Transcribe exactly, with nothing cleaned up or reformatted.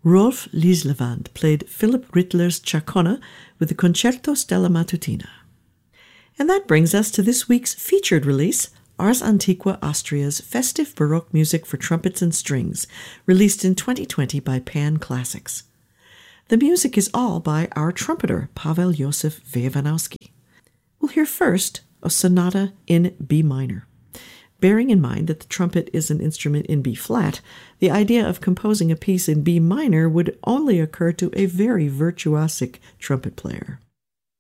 Rolf Lieslevand played Philipp Rittler's Chacona with the Concerto Stella Matutina. And that brings us to this week's featured release, Ars Antiqua Austria's festive Baroque music for trumpets and strings, released in twenty twenty by Pan Classics. The music is all by our trumpeter, Pavel Josef Wewanowski. We'll hear first a sonata in B minor. Bearing in mind that the trumpet is an instrument in B flat, the idea of composing a piece in B minor would only occur to a very virtuosic trumpet player.